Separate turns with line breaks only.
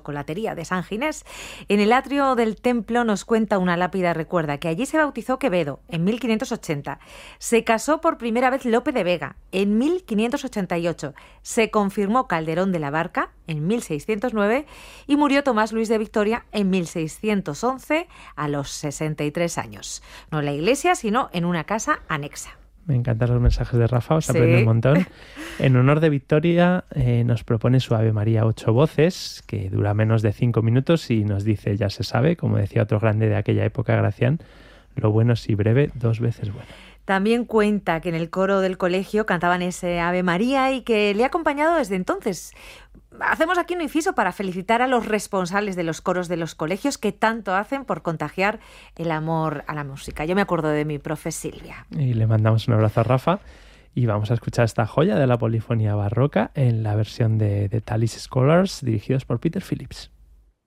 chocolatería de San Ginés. En el atrio del templo, nos cuenta una lápida, recuerda que allí se bautizó Quevedo en 1580. Se casó por primera vez Lope de Vega en 1588. Se confirmó Calderón de la Barca en 1609 y murió Tomás Luis de Victoria en 1611 a los 63 años. No en la iglesia, sino en una casa anexa.
Me encantan los mensajes de Rafa, os aprende un montón. En honor de Victoria nos propone su Ave María 8 voces, que dura menos de 5 minutos y nos dice, ya se sabe, como decía otro grande de aquella época, Gracián, lo bueno si breve, 2 veces bueno.
También cuenta que en el coro del colegio cantaban ese Ave María y que le ha acompañado desde entonces. Hacemos aquí un inciso para felicitar a los responsables de los coros de los colegios que tanto hacen por contagiar el amor a la música. Yo me acuerdo de mi profe Silvia.
Y le mandamos un abrazo a Rafa y vamos a escuchar esta joya de la polifonía barroca en la versión de Tallis Scholars dirigidos por Peter Phillips.